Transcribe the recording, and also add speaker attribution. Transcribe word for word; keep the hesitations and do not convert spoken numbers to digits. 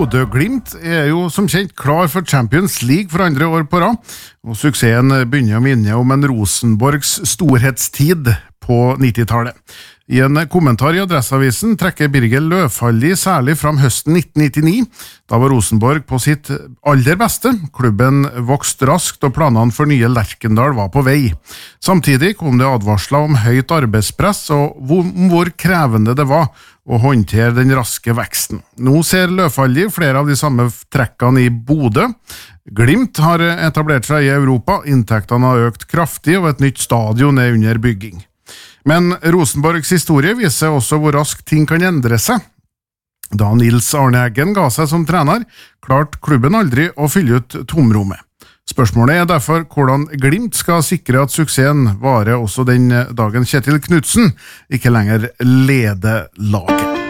Speaker 1: Bodø/Glimt er jo som kjent klar for Champions League for andre år på rad, og suksessen begynner å minne om en Rosenborgs storhetstid på nittitallet. I en kommentar i Adresseavisen trekker Birger Løvfalli særlig fram høsten nitten nittini. Da var Rosenborg på sitt aller beste. Klubben vokste raskt, og planene for nye Lerkendal var på vei. Samtidig kom det advarsler om høyt arbeidspress og om hvor krevende det var å håndtere den raske veksten. Nå ser Løvfalli flere av de samme trekkene i Bodø. Glimt har etablert seg i Europa, inntektene har økt kraftig, og et nytt stadion er under bygging. Men Rosenborgs historie viser også hvor raskt ting kan endre seg. Da Nils Arne Eggen ga seg som trener, klarte klubben aldri å fylle ut tomrommet. Spørsmålet er derfor hvordan Glimt skal sikre at suksessen varer også den dagen Kjetil Knutsen ikke lenger leder laget.